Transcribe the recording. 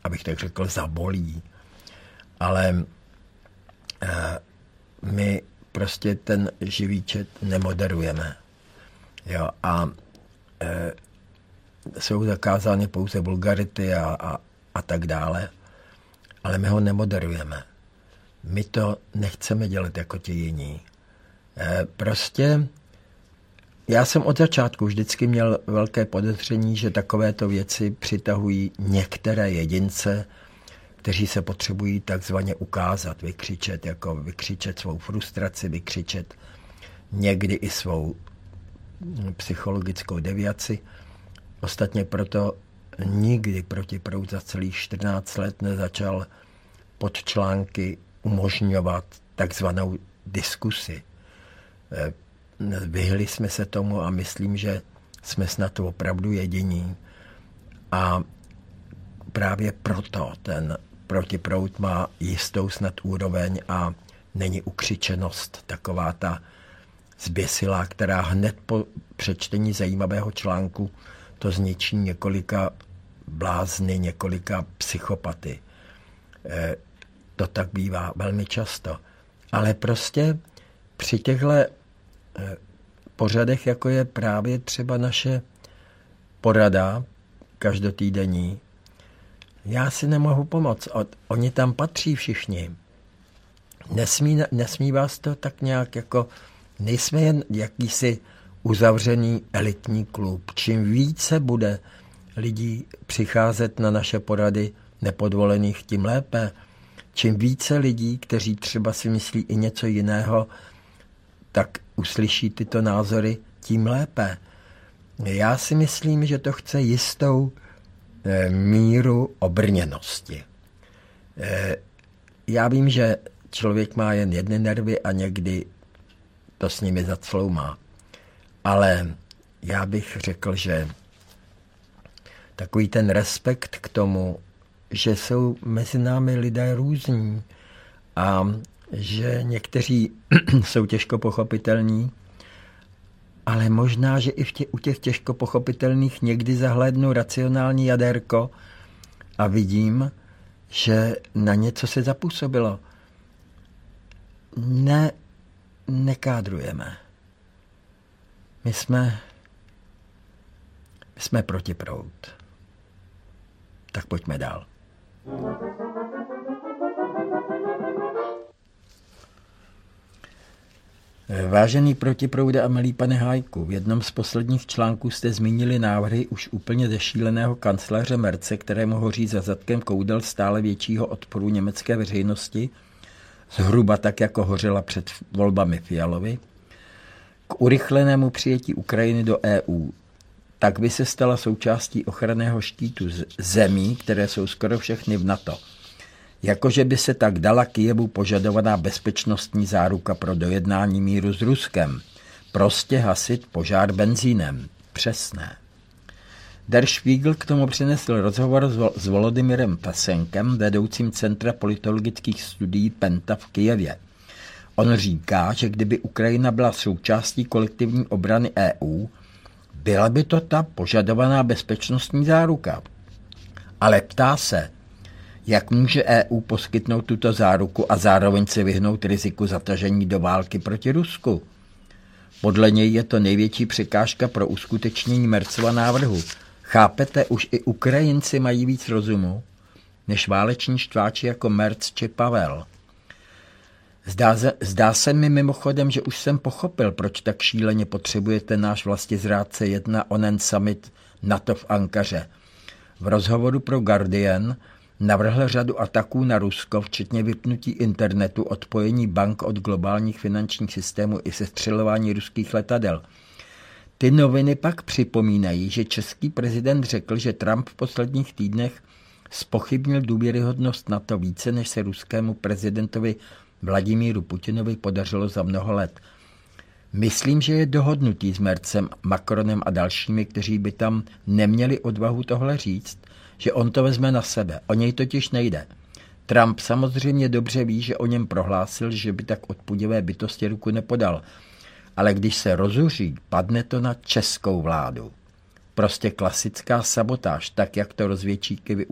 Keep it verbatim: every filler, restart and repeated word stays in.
abych tak řekl, zabolí. Ale eh, my prostě ten živý chat nemoderujeme. Jo, a eh, jsou zakázány pouze vulgarity a, a, a tak dále, ale my ho nemoderujeme. My to nechceme dělat jako ti jiní. Eh, prostě já jsem od začátku vždycky měl velké podezření, že takovéto věci přitahují některé jedince, kteří se potřebují takzvaně ukázat, vykřičet, jako vykřičet svou frustraci, vykřičet někdy i svou psychologickou deviaci. Ostatně proto nikdy Protiproud za celých čtrnáct let nezačal pod články umožňovat takzvanou diskusi. Vyhli jsme se tomu a myslím, že jsme snad opravdu jediní. A právě proto ten Protiproud má jistou snad úroveň a není ukřičenost taková ta zběsilá, která hned po přečtení zajímavého článku to zničí několika blázny, několika psychopaty. E, to tak bývá velmi často. Ale prostě při těchto e, pořadech, jako je právě třeba naše porada každotýdenní, já si nemohu pomoct. Oni tam patří všichni. Nesmí, nesmí vás to tak nějak jako... Nejsme jen jakýsi uzavřený elitní klub. Čím více bude lidí přicházet na naše porady nepodvolených, tím lépe. Čím více lidí, kteří třeba si myslí i něco jiného, tak uslyší tyto názory, tím lépe. Já si myslím, že to chce jistou eh, míru obrněnosti. Eh, já vím, že člověk má jen jedny nervy a někdy to s nimi zacloumá. Ale já bych řekl, že takový ten respekt k tomu, že jsou mezi námi lidé různí a že někteří jsou těžko pochopitelní, ale možná, že i v tě, u těch těžko pochopitelných někdy zahlédnu racionální jadérko a vidím, že na něco se zapůsobilo. Ne, nekádrujeme. My jsme, my jsme Protiproud. Tak pojďme dál. Vážený Protiproude a milý pane Hájku, v jednom z posledních článků jste zmínili návrhy už úplně zešíleného kancléře Merze, kterému hoří za zadkem koudel stále většího odporu německé veřejnosti, zhruba tak, jako hořela před volbami Fialovi, k urychlenému přijetí Ukrajiny do E U. Tak by se stala součástí ochranného štítu zemí, které jsou skoro všechny v NATO. Jakože by se tak dala Kyjevu požadovaná bezpečnostní záruka pro dojednání míru s Ruskem. Prostě hasit požár benzínem. Přesné. Der Spiegel k tomu přinesl rozhovor s Volodymyrem Pasenkem, vedoucím Centra politologických studií Penta v Kyjevě. On říká, že kdyby Ukrajina byla součástí kolektivní obrany E U, byla by to ta požadovaná bezpečnostní záruka. Ale ptá se, jak může E U poskytnout tuto záruku a zároveň se vyhnout riziku zatažení do války proti Rusku? Podle něj je to největší překážka pro uskutečnění Merzova návrhu. Chápete, už i Ukrajinci mají víc rozumu, než váleční štváči jako Merz či Pavel. Zdá, zdá se mi mimochodem, že už jsem pochopil, proč tak šíleně potřebujete náš vlastizrádce jet na onen summit NATO v Ankaře. V rozhovoru pro Guardian navrhl řadu ataků na Rusko, včetně vypnutí internetu, odpojení bank od globálních finančních systémů i sestřelování ruských letadel. Ty noviny pak připomínají, že český prezident řekl, že Trump v posledních týdnech zpochybnil důvěryhodnost NATO více, než se ruskému prezidentovi Vladimíru Putinovi podařilo za mnoho let. Myslím, že je dohodnutý s Merzem, Macronem a dalšími, kteří by tam neměli odvahu tohle říct, že on to vezme na sebe. O něj totiž nejde. Trump samozřejmě dobře ví, že o něm prohlásil, že by tak odpudivé bytosti ruku nepodal. Ale když se rozuří, padne to na českou vládu. Prostě klasická sabotáž, tak jak to rozvědčíky